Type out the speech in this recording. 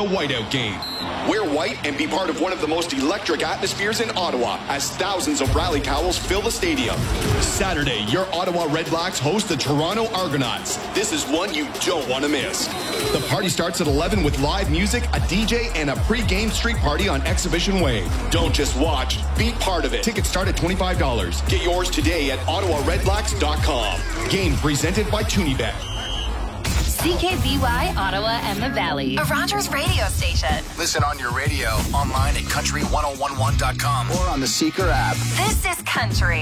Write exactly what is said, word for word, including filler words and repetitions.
the Whiteout game. Wear white and be part of one of the most electric atmospheres in Ottawa as thousands of rally towels fill the stadium. Saturday, your Ottawa Redblacks host the Toronto Argonauts. This is one you don't want to miss. The party starts at eleven with live music, a D J, and a pre-game street party on Exhibition Way. Don't just watch, be part of it. Tickets start at twenty-five dollars. Get yours today at ottawa redblacks dot com. Game presented by TunyBet. C K B Y, Ottawa and the Valley. A Rogers radio station. Listen on your radio, online at country ten eleven dot com or on the Seeker app. This is Country.